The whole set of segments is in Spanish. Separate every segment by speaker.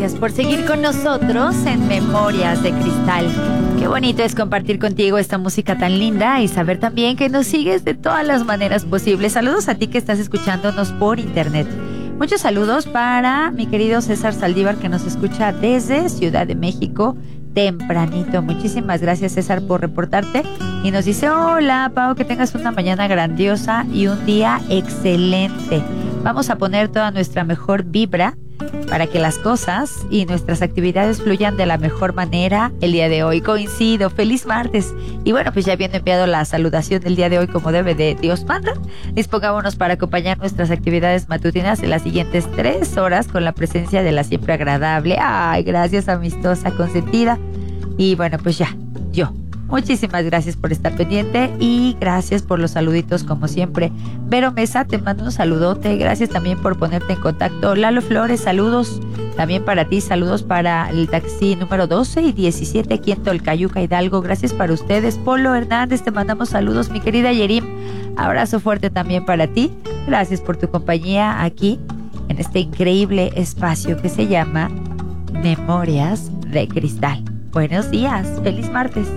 Speaker 1: gracias por seguir con nosotros en Memorias de Cristal. Qué bonito es compartir contigo esta música tan linda y saber también que nos sigues de todas las maneras posibles. Saludos a ti que estás escuchándonos por internet. Muchos saludos para mi querido César Saldívar, que nos escucha desde Ciudad de México tempranito. Muchísimas gracias, César, por reportarte. Y nos dice: hola, Pau, que tengas una mañana grandiosa y un día excelente. Vamos a poner toda nuestra mejor vibra para que las cosas y nuestras actividades fluyan de la mejor manera el día de hoy. Coincido, feliz martes. Y bueno, pues ya habiendo enviado la saludación del día de hoy como debe de Dios manda, dispongámonos para acompañar nuestras actividades matutinas en las siguientes 3 horas con la presencia de la siempre agradable, ay, gracias, amistosa, consentida. Y bueno, pues ya, muchísimas gracias por estar pendiente y gracias por los saluditos como siempre. Vero Mesa, te mando un saludote. Gracias también por ponerte en contacto. Lalo Flores, saludos también para ti. Saludos para el taxi número 12 y 17 aquí en Tolcayuca, Hidalgo. Gracias para ustedes. Polo Hernández, te mandamos saludos. Mi querida Yerim, abrazo fuerte también para ti. Gracias por tu compañía aquí en este increíble espacio que se llama Memorias de Cristal. Buenos días, feliz martes.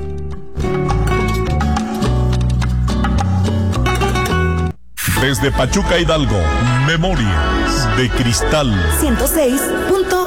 Speaker 2: Desde Pachuca, Hidalgo, Memorias de Cristal
Speaker 3: 106.1